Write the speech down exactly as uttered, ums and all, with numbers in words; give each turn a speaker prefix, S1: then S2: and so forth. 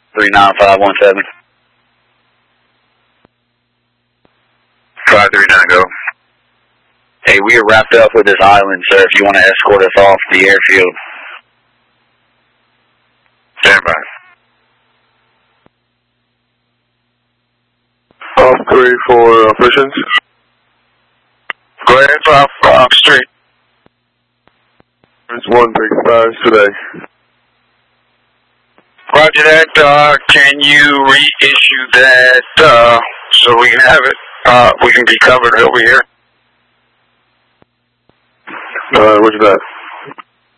S1: three nine five one seven.
S2: five three nine, go.
S1: Hey, we are wrapped up with this island, sir, if you want to escort us off the airfield.
S2: Stand by.
S3: Off three for uh, operations.
S2: Go ahead, off, off street.
S3: There's one big five today.
S2: Roger that. Uh, can you reissue that uh, so we can have it? Uh, we can be covered over here.
S3: Uh, where's that?